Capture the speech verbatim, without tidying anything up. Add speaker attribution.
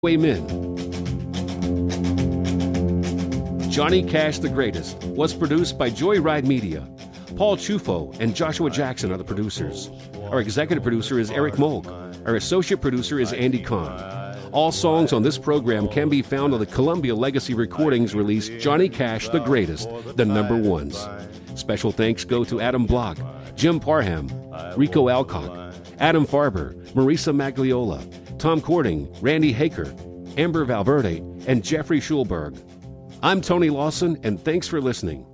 Speaker 1: Amen. Johnny Cash the Greatest was produced by Joyride Media. Paul Chufo and Joshua Jackson are the producers. Our executive producer is Eric Molk. Our associate producer is Andy Kahn. All songs on this program can be found on the Columbia Legacy Recordings release Johnny Cash the Greatest, the number ones. Special thanks go to Adam Block, Jim Parham, Rico Alcock, Adam Farber, Marisa Magliola, Tom Cording, Randy Haker, Amber Valverde, and Jeffrey Schulberg. I'm Tony Lawson, and thanks for listening.